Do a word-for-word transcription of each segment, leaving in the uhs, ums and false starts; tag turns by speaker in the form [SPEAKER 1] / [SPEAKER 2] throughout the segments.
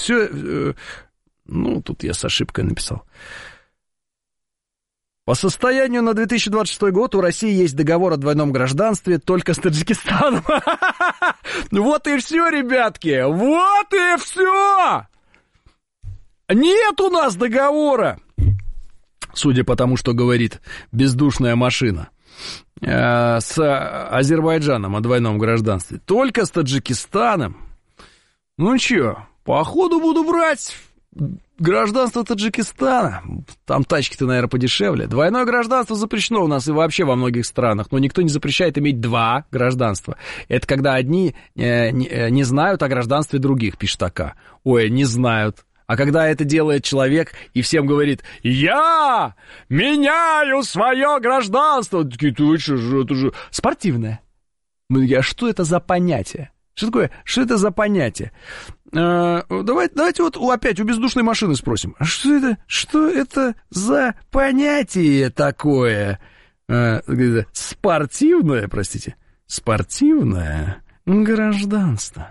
[SPEAKER 1] все... Ну, тут я с ошибкой написал. По состоянию на две тысячи двадцать шестой год у России есть договор о двойном гражданстве только с Таджикистаном. Вот и все, ребятки, вот и все. Нет у нас договора, судя по тому, что говорит бездушная машина, с Азербайджаном о двойном гражданстве. Только с Таджикистаном. Ну чё, походу буду брать... Гражданство Таджикистана. Там тачки-то, наверное, подешевле. Двойное гражданство запрещено у нас и вообще во многих странах. Но никто не запрещает иметь два гражданства. Это когда одни э, не, э, не знают о гражданстве других, пишет АК. Ой, не знают. А когда это делает человек и всем говорит: я меняю свое гражданство. Такие, ты что же, это же спортивное. Мы такие, а что это за понятие? Что такое? Что это за понятие? А, давайте, давайте вот опять у бездушной машины спросим. А что это? Что это за понятие такое? А, спортивное, простите, спортивное гражданство.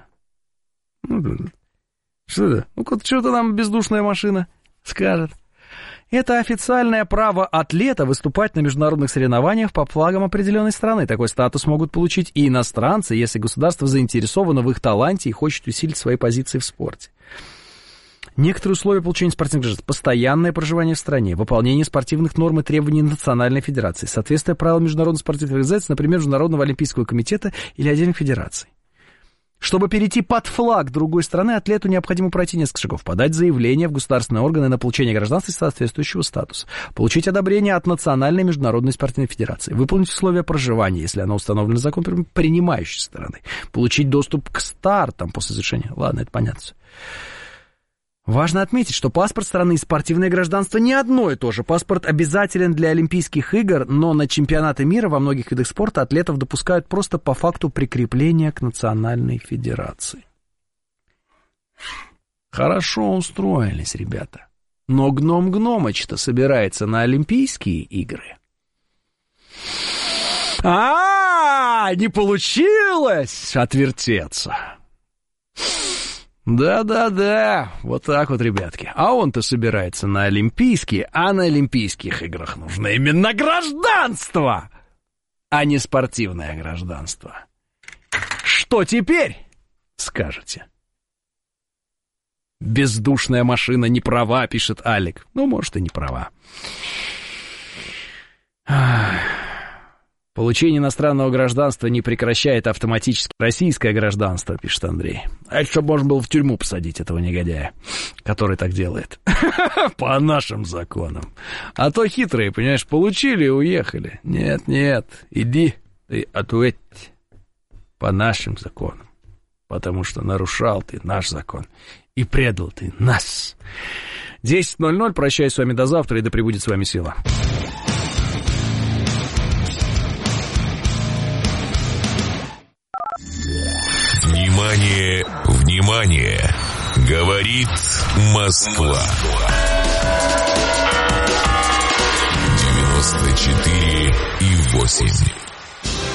[SPEAKER 1] Что это? Ну-ка, что-то нам бездушная машина скажет. Это официальное право атлета выступать на международных соревнованиях по флагам определенной страны. Такой статус могут получить и иностранцы, если государство заинтересовано в их таланте и хочет усилить свои позиции в спорте. Некоторые условия получения спортивных гражданств: постоянное проживание в стране, выполнение спортивных норм и требований национальной федерации, соответствие правилам международной спортивной организации, например, Международного олимпийского комитета или отдельных федераций. Чтобы перейти под флаг другой страны, атлету необходимо пройти несколько шагов: подать заявление в государственные органы на получение гражданства соответствующего статуса, получить одобрение от Национальной международной спортивной федерации, выполнить условия проживания, если оно установлено законом принимающей стороны, получить доступ к стартам после завершения. Ладно, это понятно. Важно отметить, что паспорт страны и спортивное гражданство не одно и то же. Паспорт обязателен для Олимпийских игр, но на чемпионаты мира во многих видах спорта атлетов допускают просто по факту прикрепления к национальной федерации. Хорошо устроились, ребята. Но Гном Гномыч-то собирается на Олимпийские игры. А, не получилось отвертеться. Да-да-да, вот так вот, ребятки. А он-то собирается на Олимпийские, а на Олимпийских играх нужно именно гражданство, а не спортивное гражданство. Что теперь, скажете? Бездушная машина не права, пишет Алик. Ну, может, и не права. Получение иностранного гражданства не прекращает автоматически российское гражданство, пишет Андрей. А это чтобы можно было в тюрьму посадить этого негодяя, который так делает. По нашим законам. А то хитрые, понимаешь, получили и уехали. Нет, нет, иди ты ответь по нашим законам. Потому что нарушал ты наш закон и предал ты нас. десять ноль ноль, прощаюсь с вами до завтра, и да пребудет с вами сила.
[SPEAKER 2] Внимание, внимание! Говорит Москва. девяносто четыре и восемь.